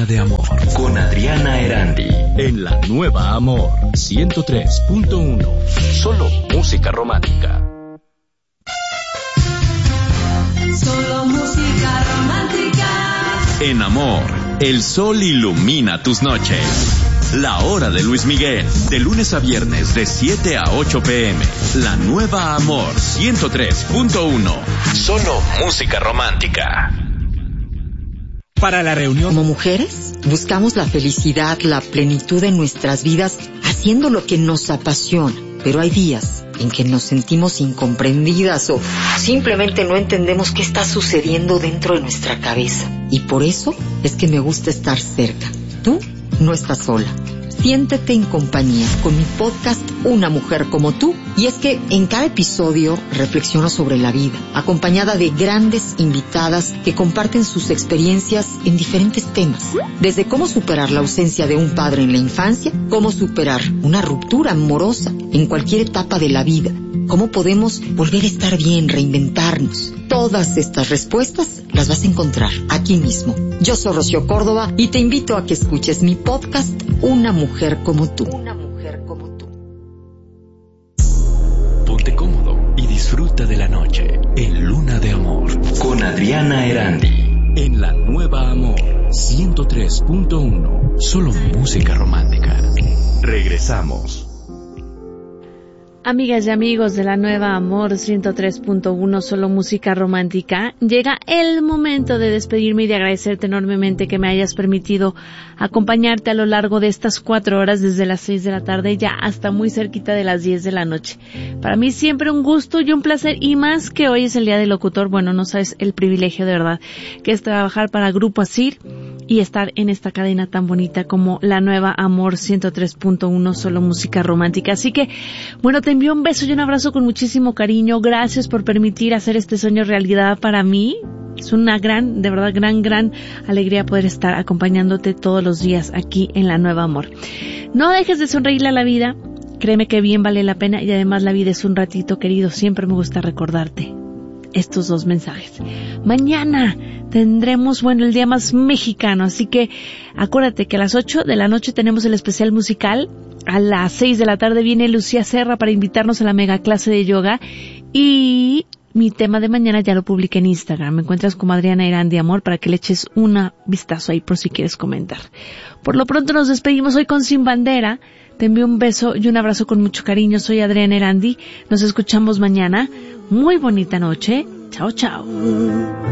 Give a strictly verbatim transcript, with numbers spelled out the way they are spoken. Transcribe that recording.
de Amor. Con Adriana Erandi. En La Nueva Amor. ciento tres punto uno. Solo música romántica. Solo música romántica. En Amor, el sol ilumina tus noches. La hora de Luis Miguel, de lunes a viernes de siete a ocho pm. La Nueva Amor ciento tres punto uno. Solo música romántica. Para la reunión. Como mujeres, buscamos la felicidad, la plenitud en nuestras vidas, haciendo lo que nos apasiona. Pero hay días en que nos sentimos incomprendidas o simplemente no entendemos qué está sucediendo dentro de nuestra cabeza. Y por eso es que me gusta estar cerca. Tú no estás sola. Siéntete en compañía con mi podcast Una Mujer Como Tú. Y es que en cada episodio reflexiono sobre la vida, acompañada de grandes invitadas que comparten sus experiencias en diferentes temas. Desde cómo superar la ausencia de un padre en la infancia, cómo superar una ruptura amorosa en cualquier etapa de la vida, cómo podemos volver a estar bien, reinventarnos. Todas estas respuestas las vas a encontrar aquí mismo. Yo soy Rocío Córdoba y te invito a que escuches mi podcast Una Mujer Como Tú. Una mujer como tú. Ponte cómodo y disfruta de la noche en Luna de Amor. Con Adriana Erandi. En La Nueva Amor ciento tres punto uno. Solo música romántica. Regresamos. Amigas y amigos de La Nueva Amor ciento tres punto uno, solo música romántica, llega el momento de despedirme y de agradecerte enormemente que me hayas permitido acompañarte a lo largo de estas cuatro horas desde las seis de la tarde ya hasta muy cerquita de las diez de la noche. Para mí siempre un gusto y un placer, y más que hoy es el Día del Locutor. Bueno, no sabes el privilegio de verdad que es trabajar para Grupo Asir y estar en esta cadena tan bonita como La Nueva Amor ciento tres punto uno, solo música romántica. Así que, bueno, te envío un beso y un abrazo con muchísimo cariño. Gracias por permitir hacer este sueño realidad para mí. Es una gran, de verdad, gran, gran alegría poder estar acompañándote todos los días aquí en La Nueva Amor. No dejes de sonreírle a la vida. Créeme que bien vale la pena, y además la vida es un ratito, querido. Siempre me gusta recordarte estos dos mensajes. Mañana tendremos, bueno, el día más mexicano, así que acuérdate que a las ocho de la noche tenemos el especial musical. A las seis de la tarde viene Lucía Serra para invitarnos a la mega clase de yoga, y mi tema de mañana ya lo publiqué en Instagram. Me encuentras como Adriana Erandi Amor para que le eches un vistazo ahí por si quieres comentar. Por lo pronto nos despedimos hoy con Sin Bandera. Te envío un beso y un abrazo con mucho cariño. Soy Adriana Erandi. Nos escuchamos mañana. Muy bonita noche. Chao, chao.